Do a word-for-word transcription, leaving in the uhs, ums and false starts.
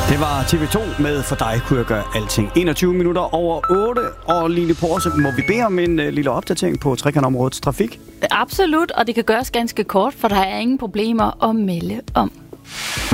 Det var T V to med For dig kunne jeg gøre alting. enogtyve minutter over otte, og Line Porse, må vi bede om en uh, lille opdatering på trekantområdets trafik? Absolut, og det kan gøres ganske kort, for der er ingen problemer at melde om.